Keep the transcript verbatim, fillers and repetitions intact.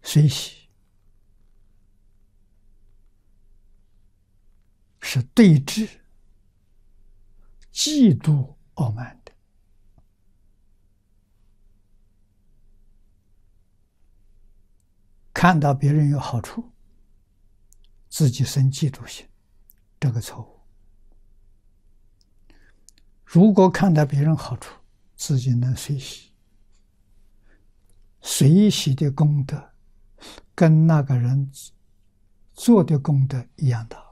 随喜是对峙、嫉妒、傲慢的。看到别人有好处，自己生嫉妒心，这个错误。如果看到别人好处，自己能随喜，随喜的功德跟那个人做的功德一样大。